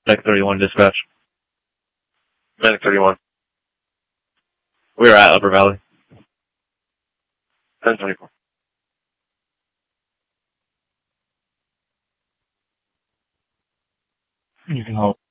Medic 31 dispatch. Medic 31. We are at Upper Valley. 1024. You can hold.